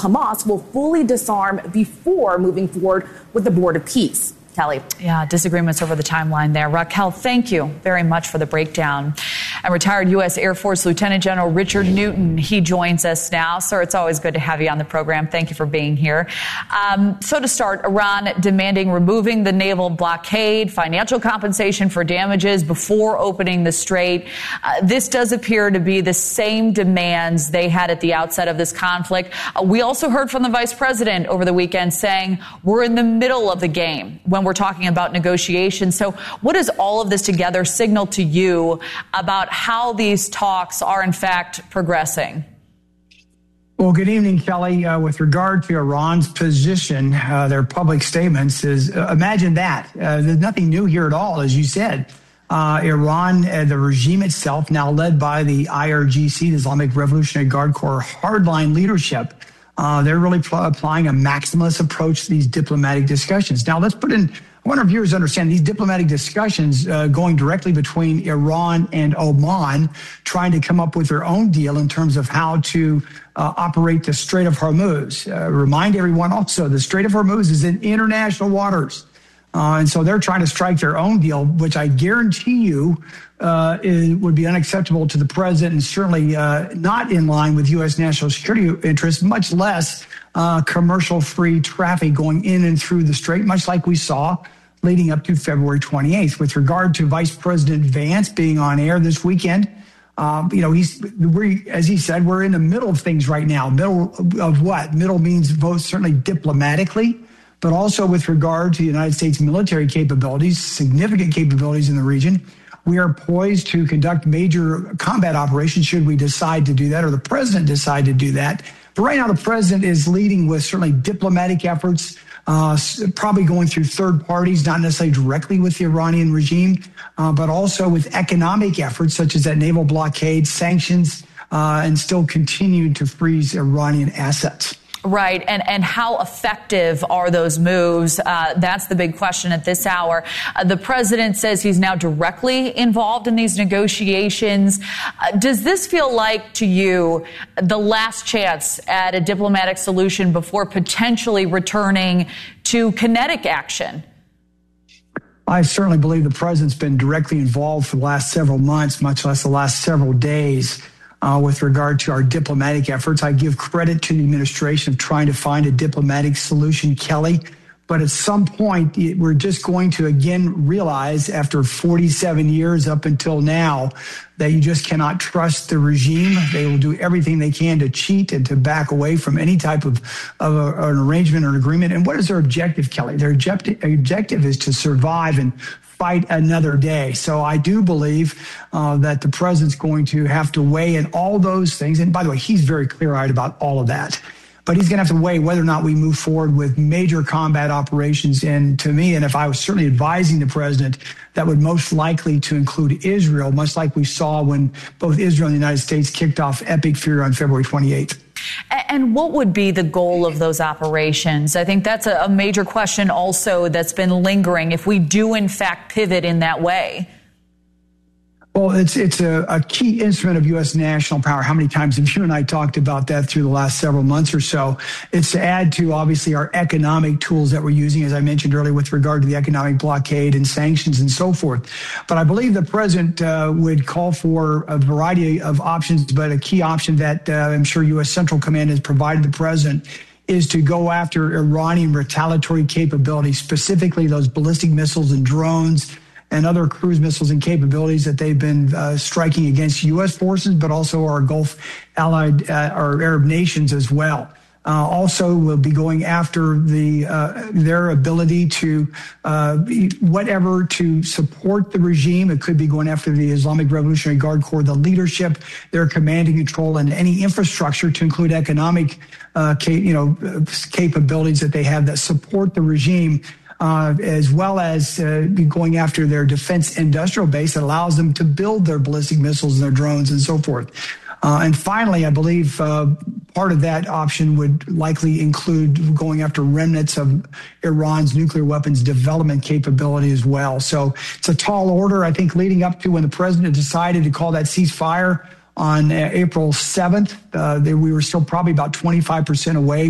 Hamas will fully disarm before moving forward with the Board of Peace. Kelly. Yeah, disagreements over the timeline there. Raquel, thank you very much for the breakdown. And retired U.S. Air Force Lieutenant General Richard Newton, he joins us now. Sir, it's always good to have you on the program. Thank you for being here. So to start, Iran demanding removing the naval blockade, financial compensation for damages before opening the strait. This does appear to be the same demands they had at the outset of this conflict. We also heard from the vice president over the weekend saying we're in the middle of the game when we're talking about negotiations. So what does all of this together signal to you about how these talks are in fact progressing? Well, good evening, Kelly. With regard to Iran's position, their public statements is, imagine that. There's nothing new here at all, as you said. Iran, the regime itself, now led by the IRGC, the Islamic Revolutionary Guard Corps hardline leadership, they're really applying a maximalist approach to these diplomatic discussions. Now, let's put in, I want our viewers to understand these diplomatic discussions going directly between Iran and Oman, trying to come up with their own deal in terms of how to operate the Strait of Hormuz. Remind everyone also, the Strait of Hormuz is in international waters. And so they're trying to strike their own deal, which I guarantee you would be unacceptable to the president and certainly not in line with U.S. national security interests, much less commercial-free traffic going in and through the strait, much like we saw leading up to February 28th. With regard to Vice President Vance being on air this weekend, as he said, we're in the middle of things right now. Middle of what? Middle means both certainly diplomatically, but also with regard to the United States military capabilities, significant capabilities in the region. We are poised to conduct major combat operations should we decide to do that, or the president decide to do that. But right now, the president is leading with certainly diplomatic efforts, probably going through third parties, not necessarily directly with the Iranian regime, but also with economic efforts such as that naval blockade, sanctions, and still continue to freeze Iranian assets. Right. And how effective are those moves? That's the big question at this hour. The president says he's now directly involved in these negotiations. Does this feel like to you the last chance at a diplomatic solution before potentially returning to kinetic action? I certainly believe the president's been directly involved for the last several months, much less the last several days. With regard to our diplomatic efforts, I give credit to the administration of trying to find a diplomatic solution, Kelly. But at some point, we're just going to again realize after 47 years up until now that you just cannot trust the regime. They will do everything they can to cheat and to back away from any type of an arrangement or an agreement. And what is their objective, Kelly? Their objective is to survive and fight another day. So I do believe that the president's going to have to weigh in all those things. And by the way, he's very clear-eyed about all of that. But he's going to have to weigh whether or not we move forward with major combat operations. And to me, and if I was certainly advising the president, that would most likely to include Israel, much like we saw when both Israel and the United States kicked off Epic Fury on February 28th. And what would be the goal of those operations? I think that's a major question also that's been lingering if we do, in fact, pivot in that way. Well, it's a key instrument of U.S. national power. How many times have you and I talked about that through the last several months or so? It's to add to, obviously, our economic tools that we're using, as I mentioned earlier, with regard to the economic blockade and sanctions and so forth. But I believe the president would call for a variety of options, but a key option that I'm sure U.S. Central Command has provided the president is to go after Iranian retaliatory capabilities, specifically those ballistic missiles and drones and other cruise missiles and capabilities that they've been striking against U.S. forces, but also our Gulf allied or Arab nations as well. Also, we'll be going after their ability to whatever to support the regime. It could be going after the Islamic Revolutionary Guard Corps, the leadership, their command and control, and any infrastructure to include economic capabilities that they have that support the regime. As well as going after their defense industrial base that allows them to build their ballistic missiles and their drones and so forth. And finally, I believe part of that option would likely include going after remnants of Iran's nuclear weapons development capability as well. So it's a tall order, I think, leading up to when the president decided to call that ceasefire on April 7th. We were still probably about 25% away